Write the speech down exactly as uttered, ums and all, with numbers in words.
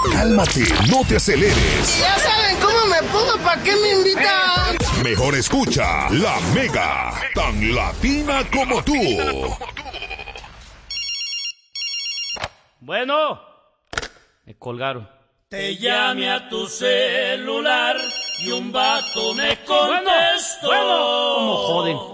Cálmate, no te aceleres. Ya saben cómo me pongo, ¿para qué me invitan? Mejor escucha La Mega, tan latina como tú. Bueno, me colgaron. Te llamé a tu celular y un vato me contestó. Bueno, bueno, ¿cómo joden?